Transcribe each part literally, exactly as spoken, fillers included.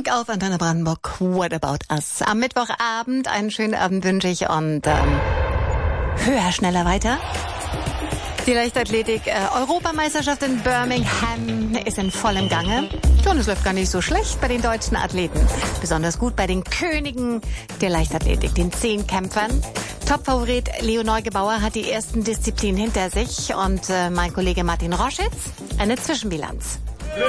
Musik auf Antenne Brandenburg. What about us? Am Mittwochabend einen schönen Abend wünsche ich und ähm, höher, schneller, weiter. Die Leichtathletik-Europameisterschaft in Birmingham ist in vollem Gange. Und es läuft gar nicht so schlecht bei den deutschen Athleten. Besonders gut bei den Königen der Leichtathletik, den Zehnkämpfern. Topfavorit Leo Neugebauer hat die ersten Disziplinen hinter sich. Und äh, mein Kollege Martin Roschitz, eine Zwischenbilanz.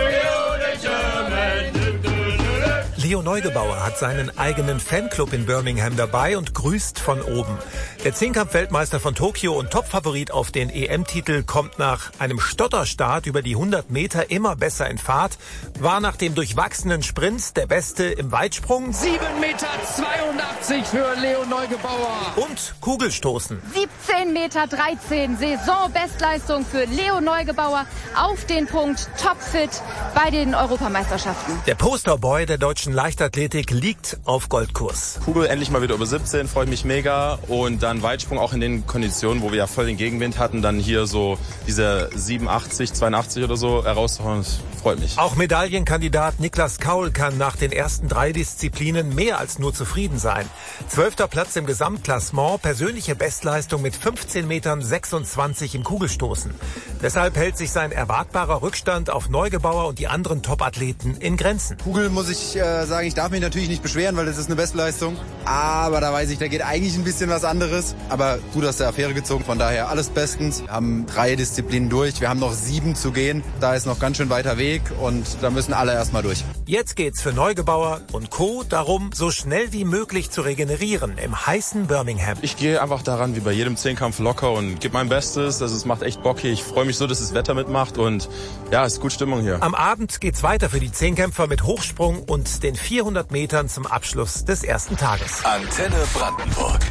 Leo Neugebauer hat seinen eigenen Fanclub in Birmingham dabei und grüßt von oben. Der Zehnkampf-Weltmeister von Tokio und Topfavorit auf den E M-Titel kommt nach einem Stotterstart über die hundert Meter immer besser in Fahrt, war nach dem durchwachsenen Sprint der Beste im Weitsprung. sieben Meter zweiundachtzig für Leo Neugebauer. Und Kugelstoßen. siebzehn Meter dreizehn, Saisonbestleistung für Leo Neugebauer auf den Punkt, topfit bei den Europameisterschaften. Der Posterboy der deutschen Leichtathletik liegt auf Goldkurs. Kugel endlich mal wieder über siebzehn, freut mich mega. Und dann Weitsprung auch in den Konditionen, wo wir ja voll den Gegenwind hatten, dann hier so diese siebenundachtzig, zweiundachtzig oder so herauszuhauen, das freut mich. Auch Medaillenkandidat Niklas Kaul kann nach den ersten drei Disziplinen mehr als nur zufrieden sein. Zwölfter Platz im Gesamtklassement, persönliche Bestleistung mit fünfzehn Metern sechsundzwanzig im Kugelstoßen. Deshalb hält sich sein erwartbarer Rückstand auf Neugebauer und die anderen Top-Athleten in Grenzen. Kugel muss ich äh, sagen, ich darf mich natürlich nicht beschweren, weil das ist eine Bestleistung. Aber da weiß ich, da geht eigentlich ein bisschen was anderes. Aber gut aus der Affäre gezogen, von daher alles bestens. Wir haben drei Disziplinen durch, wir haben noch sieben zu gehen. Da ist noch ganz schön weiter Weg und da müssen alle erstmal durch. Jetzt geht's für Neugebauer und Co. darum, so schnell wie möglich zu regenerieren im heißen Birmingham. Ich gehe einfach daran, wie bei jedem Zehnkampf locker und gebe mein Bestes. Also es macht echt Bock hier. Ich freue mich so, dass das Wetter mitmacht und ja, es ist gut Stimmung hier. Am Abend geht's weiter für die Zehnkämpfer mit Hochsprung und den vierhundert Metern zum Abschluss des ersten Tages. Antenne Brandenburg.